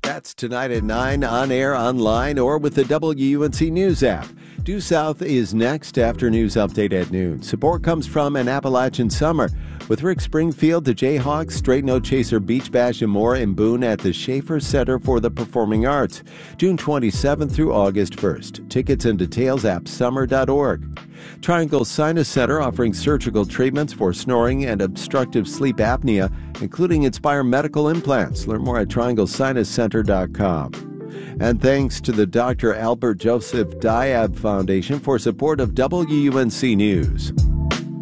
That's tonight at 9, on air, online, or with the WUNC News app. Due South is next after News Update at noon. Support comes from An Appalachian Summer with Rick Springfield, the Jayhawks, Straight No Chaser Beach Bash, and more in Boone at the Schaefer Center for the Performing Arts, June 27th through August 1st. Tickets and details at summer.org. Triangle Sinus Center offering surgical treatments for snoring and obstructive sleep apnea, including Inspire medical implants. Learn more at trianglesinuscenter.com. And thanks to the Dr. Albert Joseph Diab Foundation for support of WUNC News.